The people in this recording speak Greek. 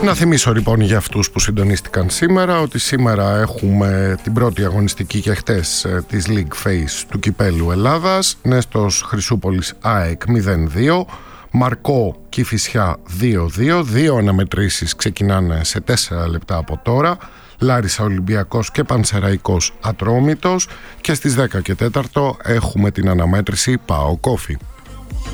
Να θυμίσω λοιπόν για αυτούς που συντονίστηκαν σήμερα ότι σήμερα έχουμε την πρώτη αγωνιστική και χτες της League Phase του Κυπέλλου Ελλάδας. Νέστος Χρυσούπολης ΑΕΚ 0-2, Μαρκό Κηφισιά 2-2. Δύο αναμετρήσεις ξεκινάνε σε 4 λεπτά από τώρα. Λάρισα Ολυμπιακός και Πανσεραϊκός Ατρόμητος. Και στις 10 και 4 έχουμε την αναμέτρηση ΠΑΟΚ Όφη.